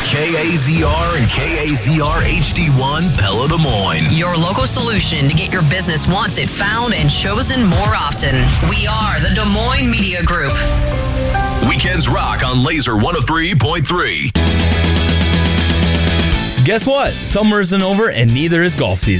KAZR and KAZR HD1 Pella Des Moines. Your local solution to get your business wanted, found, and chosen more often. We are the Des Moines Media Group. Weekends rock on Laser 103.3. Guess what? Summer isn't over and neither is golf season.